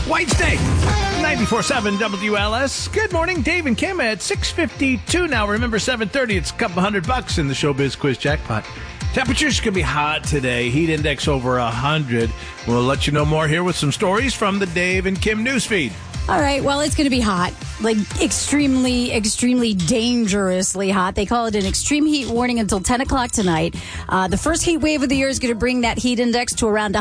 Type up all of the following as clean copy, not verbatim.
Wednesday, 94.7 WLS. Good morning, Dave and Kim at 6:52 now. Remember, 7:30, it's a couple $100 in the Showbiz Quiz Jackpot. Temperatures could be hot today. Heat index over 100. We'll let you know more here with some stories from the Dave and Kim newsfeed. All right, well, it's going to be hot, like extremely, extremely dangerously hot. They call it an extreme heat warning until 10 o'clock tonight. The first heat wave of the year is going to bring that heat index to around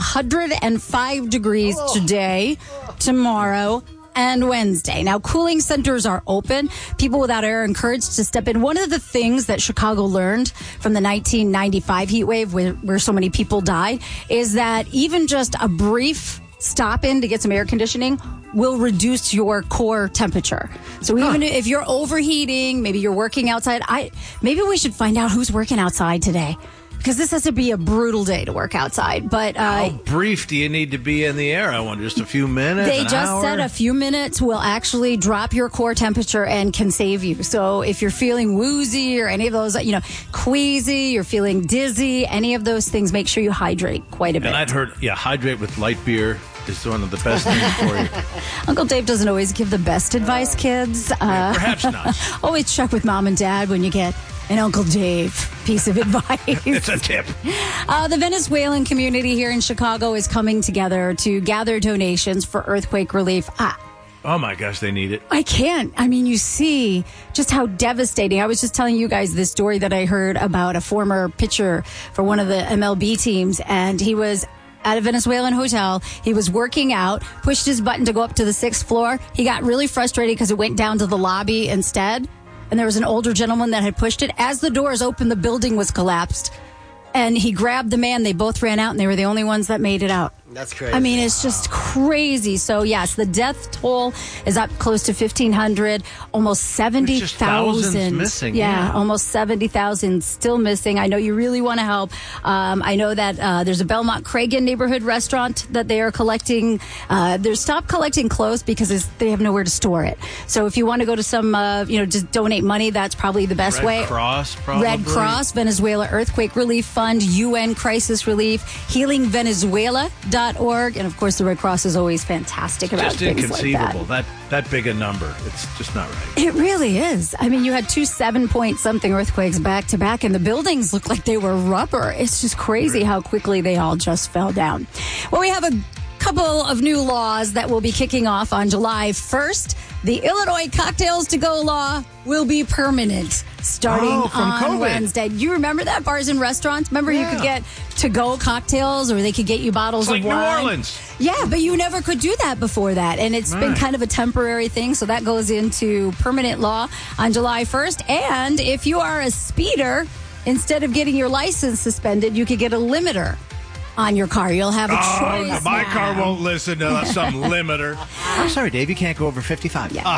105 degrees today, tomorrow, and Wednesday. Now, cooling centers are open. People without air are encouraged to step in. One of the things that Chicago learned from the 1995 heat wave, where so many people died, is that even just a brief stop in to get some air conditioning will reduce your core temperature. So even if you're overheating, maybe you're working outside, maybe we should find out who's working outside today, because this has to be a brutal day to work outside. But how brief do you need to be in the air? I wonder, just a few minutes. They just said a few minutes will actually drop your core temperature and can save you. So if you're feeling woozy or any of those, queasy, you're feeling dizzy, any of those things, make sure you hydrate quite a bit. And I'd heard, hydrate with light beer is one of the best things for you. Uncle Dave doesn't always give the best advice, kids. Perhaps not. Always check with mom and dad when you get an Uncle Dave piece of advice. It's a tip. The Venezuelan community here in Chicago is coming together to gather donations for earthquake relief. Oh, my gosh, they need it. I can't. I mean, you see just how devastating. I was just telling you guys this story that I heard about a former pitcher for one of the MLB teams, and he was at a Venezuelan hotel. He was working out, pushed his button to go up to the 6th floor. He got really frustrated because it went down to the lobby instead. And there was an older gentleman that had pushed it. As the doors opened, the building was collapsed. And he grabbed the man. They both ran out, and they were the only ones that made it out. That's crazy. I mean, it's just crazy. So, yes, the death toll is up close to 1,500, almost 70,000. Missing. Yeah, almost 70,000 still missing. I know you really want to help. I know that there's a Belmont Cragen neighborhood restaurant that they are collecting. They're stopped collecting clothes because they have nowhere to store it. So if you want to go to some, just donate money, that's probably the best way. Red Cross, probably. Red Cross, Venezuela Earthquake Relief Fund, UN Crisis Relief, HealingVenezuela.org, and of course the Red Cross is always fantastic about just things like that. inconceivable. That big a number. It's just not right. It really is. I mean, you had 2 7-point-something earthquakes back to back, and the buildings looked like they were rubber. It's just crazy how quickly they all just fell down. Well, we have a couple of new laws that will be kicking off on July 1st. The Illinois Cocktails to Go law will be permanent starting on COVID. Wednesday. Do you remember that? Bars and restaurants? Remember you could get to-go cocktails, or they could get you bottles It's like of wine? New Orleans. Yeah, but you never could do that before that. And it's been kind of a temporary thing. So that goes into permanent law on July 1st. And if you are a speeder, instead of getting your license suspended, you could get a limiter on your car. You'll have a choice. My car won't listen to some limiter. I'm sorry, Dave. You can't go over 55. Yeah.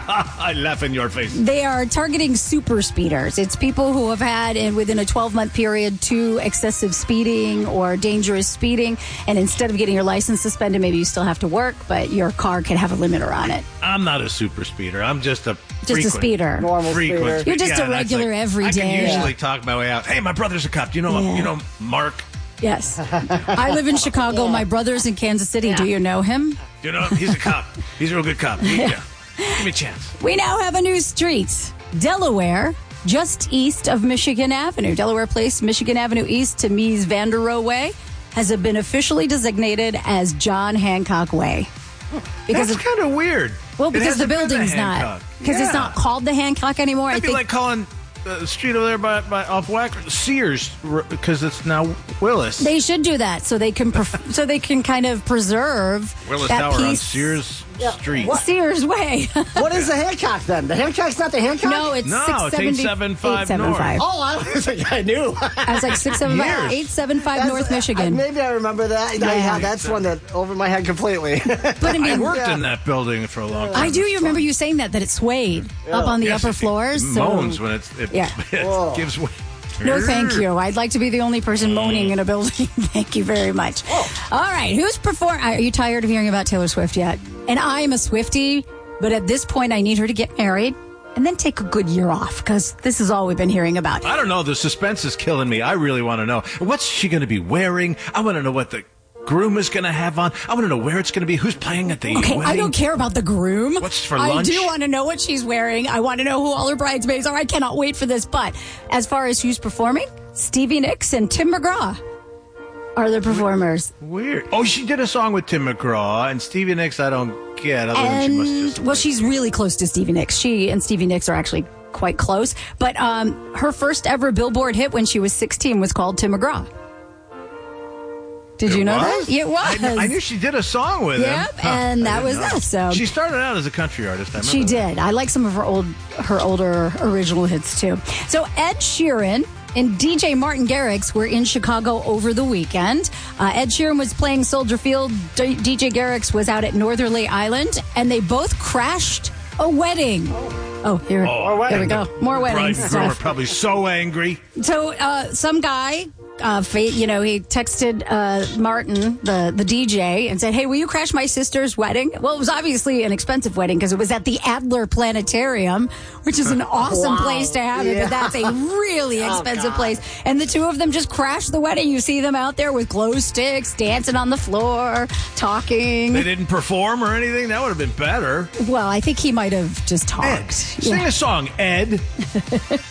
I laugh in your face. They are targeting super speeders. It's people who have had, within a 12-month period, 2 excessive speeding or dangerous speeding. And instead of getting your license suspended, maybe you still have to work, but your car can have a limiter on it. I'm not a super speeder. I'm just a Just a speeder. Normal frequent. speeder. You're just a that's regular everyday. I can usually talk my way out. Hey, my brother's a cop. You know Mark? Yes. I live in Chicago. My brother's in Kansas City. Do you know him? You know, he's a cop. He's a real good cop. Yeah. Give me a chance. We now have a new street, Delaware, just east of Michigan Avenue. Delaware Place, Michigan Avenue East to Mies van der Rohe Way has been officially designated as John Hancock Way. That's kind of weird. Well, because the hasn't been building's not. Hancock. Because it's not called the Hancock anymore. It'd be like calling the street over there by off Wacker Sears, because it's now Willis. They should do that so they can so they can kind of preserve Willis that Tower on piece. Sears Street. Sears Way. What is the Hancock then? The Hancock's not the Hancock? No, it's No, it's 675 875 Oh, I was like, I knew. I was like 675, 875 North Michigan. Maybe I remember that. Yeah, that's one that over my head completely. But I I mean, worked in that building for a long time. I do remember you saying that it swayed up on the Yes, upper it floors. moans when it Whoa. gives way. No, thank you. I'd like to be the only person moaning in a building. Thank you very much. All right. Who's performing? Are you tired of hearing about Taylor Swift yet? And I am a Swiftie, but at this point, I need her to get married and then take a good year off, because this is all we've been hearing about. I don't know. The suspense is killing me. I really want to know. What's she going to be wearing? I want to know what the groom is going to have on. I want to know where it's going to be, who's playing at the Okay, wedding. I don't care about the groom. What's for lunch? I do want to know what she's wearing. I want to know who all her bridesmaids are. I cannot wait for this. But as far as who's performing, Stevie Nicks and Tim McGraw are the performers. Weird. Oh, she did a song with Tim McGraw, and Stevie Nicks I don't get. Other than she must just well, she's really close to Stevie Nicks. She and Stevie Nicks are actually quite close. But her first ever Billboard hit when she was 16 was called Tim McGraw. Did you know that? Yeah, it was. I knew she did a song with him. Yep, and that was that. So she started out as a country artist. I remember she that. did. I like some of her older original hits too. So Ed Sheeran and DJ Martin Garrix were in Chicago over the weekend. Ed Sheeran was playing Soldier Field. DJ Garrix was out at Northerly Island, and they both crashed a wedding. Here we go. More wedding stuff. stuff. We're probably so angry. So some guy, he texted Martin, the DJ, and said, "Hey, will you crash my sister's wedding?" Well, it was obviously an expensive wedding because it was at the Adler Planetarium, which is an awesome place to have it, but that's a really expensive place. And the two of them just crashed the wedding. You see them out there with glow sticks, dancing on the floor, talking. They didn't perform or anything? That would have been better. Well, I think he might have just talked. Ed, sing a song, Ed.